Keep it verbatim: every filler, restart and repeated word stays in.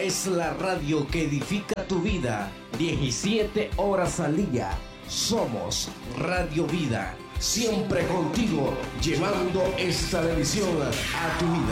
es la radio que edifica tu vida, diecisiete horas al día. Somos Radio Vida, siempre contigo, llevando esta bendición a tu vida.